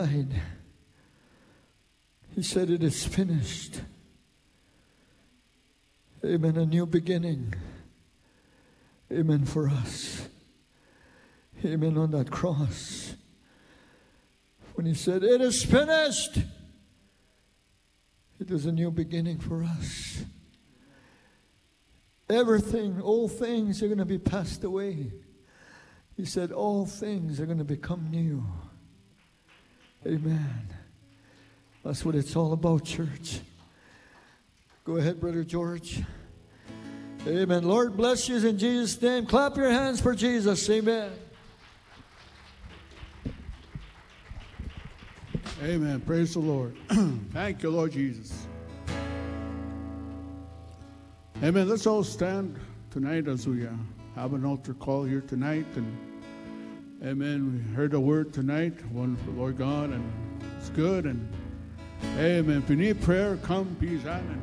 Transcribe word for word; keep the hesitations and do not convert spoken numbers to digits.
died, He said, it is finished. Amen. A new beginning. Amen. For us. Amen. On that cross. When He said, it is finished. It was a new beginning for us. Everything, all things are going to be passed away. He said, all things are going to become new. Amen. That's what it's all about, church. Go ahead, Brother George. Amen. Lord bless you in Jesus' name. Clap your hands for Jesus. Amen. Amen. Praise the Lord. Thank you, Lord Jesus. Amen. Let's all stand tonight as we uh, have an altar call here tonight. And amen. We heard a word tonight, one for Lord God, and it's good. And amen. If you need prayer, come, please, and